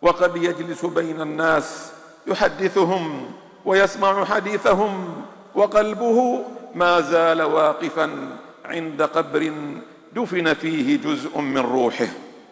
وقد يجلس بين الناس يحدثهم ويسمع حديثهم وقلبه ما زال واقفا عند قبر دفن فيه جزء من روحه.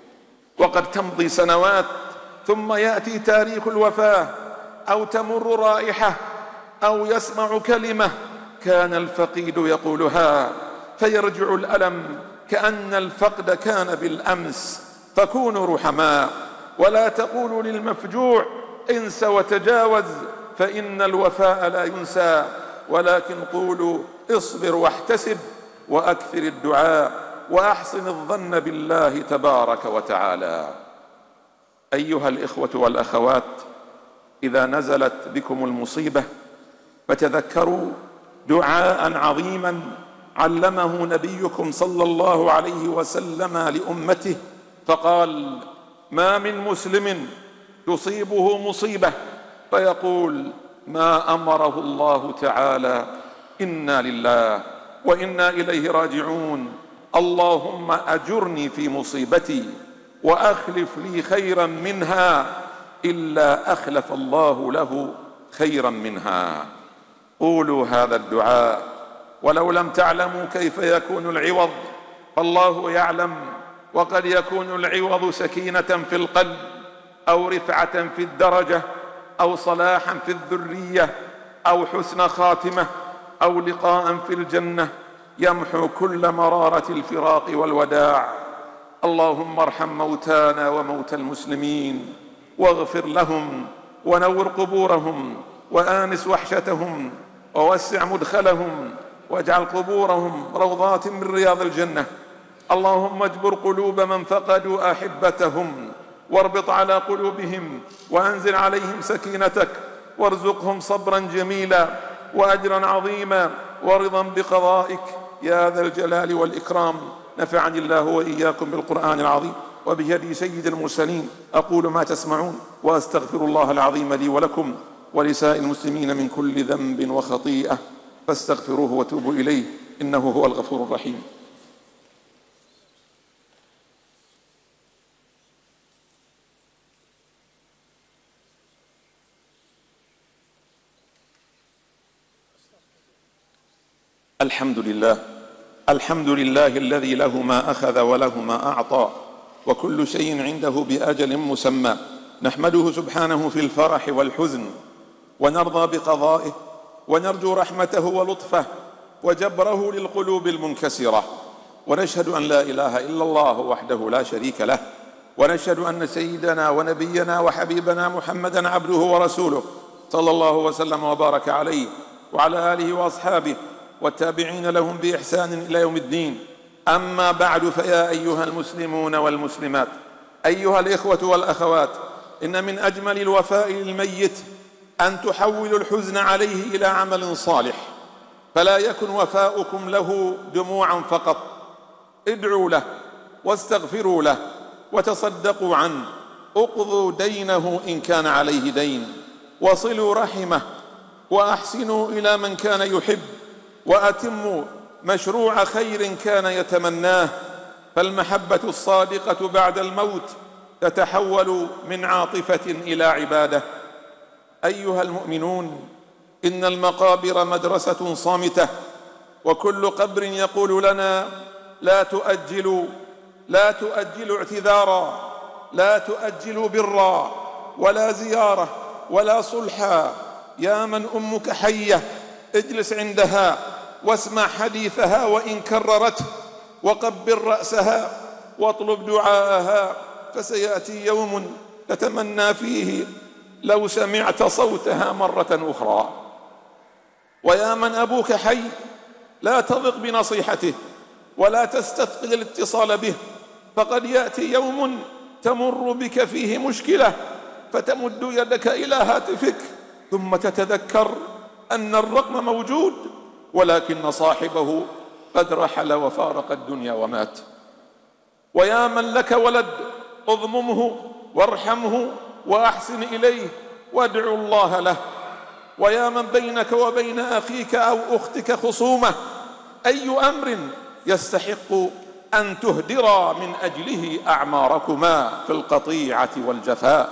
وقد تمضي سنوات ثم يأتي تاريخ الوفاة أو تمر رائحة أو يسمع كلمة كان الفقيد يقولها، فيرجع الألم كأن الفقد كان بالأمس. فكونوا رحماء ولا تقولوا للمفجوع انس وتجاوز، فإن الوفاء لا ينسى، ولكن قولوا اصبر واحتسب وأكثر الدعاء وأحسن الظن بالله تبارك وتعالى. أيها الإخوة والأخوات، إذا نزلت بكم المصيبة فتذكروا دعاء عظيما علمه نبيكم صلى الله عليه وسلم لأمته، فقال: ما من مسلم تصيبه مصيبة فيقول ما أمره الله تعالى: إنا لله وإنا إليه راجعون، اللهم أجرني في مصيبتي وأخلف لي خيرا منها، إلا أخلف الله له خيرا منها. قولوا هذا الدعاء ولو لم تعلموا كيف يكون العوض فالله يعلم، وقد يكون العوض سكينة في القلب أو رفعة في الدرجة أو صلاحا في الذرية أو حسن خاتمة أو لقاء في الجنة يمحو كل مرارة الفراق والوداع. اللهم ارحم موتانا وموتى المسلمين واغفر لهم ونور قبورهم وآنس وحشتهم ووسع مدخلهم واجعل قبورهم روضات من رياض الجنة. اللهم اجبر قلوب من فقدوا أحبتهم واربط على قلوبهم وأنزل عليهم سكينتك وارزقهم صبرا جميلا وأجرا عظيما ورضا بقضائك يا ذا الجلال والإكرام. نفعني الله وإياكم بالقرآن العظيم وبهدي سيد المرسلين. أقول ما تسمعون وأستغفر الله العظيم لي ولكم ولسائر المسلمين من كل ذنب وخطيئة فاستغفروه وتوبوا إليه إنه هو الغفور الرحيم. الحمد لله، الحمد لله الذي له ما أخذ وله ما أعطى وكل شيء عنده بأجل مسمى. نحمده سبحانه في الفرح والحزن ونرضى بقضائه ونرجو رحمته ولطفه وجبره للقلوب المنكسرة، ونشهد أن لا إله إلا الله وحده لا شريك له، ونشهد أن سيدنا ونبينا وحبيبنا محمدا عبده ورسوله صلى الله وسلم وبارك عليه وعلى آله وأصحابه والتابعين لهم بإحسان إلى يوم الدين. أما بعد، فيا أيها المسلمون والمسلمات، أيها الإخوة والأخوات، إن من أجمل الوفاء للميت أن تحولوا الحزن عليه إلى عمل صالح، فلا يكن وفاؤكم له دموعا فقط. ادعوا له واستغفروا له وتصدقوا عنه، اقضوا دينه إن كان عليه دين، وصلوا رحمه، وأحسنوا إلى من كان يحب، وأتموا مشروع خير كان يتمناه، فالمحبة الصادقة بعد الموت تتحول من عاطفة إلى عبادة. أيها المؤمنون، إن المقابر مدرسة صامتة، وكل قبر يقول لنا لا تؤجلوا اعتذارا، لا تؤجلوا برا ولا زيارة ولا صلحا. يا من أمك حية اجلس عندها واسمع حديثها وإن كررته، وقبل رأسها واطلب دعاءها، فسيأتي يوم تتمنى فيه لو سمعت صوتها مرة أخرى. ويا من أبوك حي لا تضق بنصيحته ولا تستثقل الاتصال به، فقد يأتي يوم تمر بك فيه مشكلة فتمد يدك إلى هاتفك ثم تتذكر أن الرقم موجود ولكن صاحبه قد رحل وفارق الدنيا ومات. ويا من لك ولد اضممه وارحمه وأحسن إليه وادعو الله له. ويا من بينك وبين أخيك أو أختك خصومة، أي أمر يستحق أن تهدرا من أجله أعماركما في القطيعة والجفاء؟